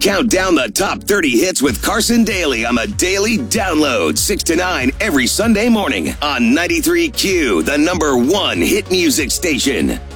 Count down the top 30 hits with Carson Daly on the Daily Download, 6 to 9 every Sunday morning on 93Q, the #1 hit music station.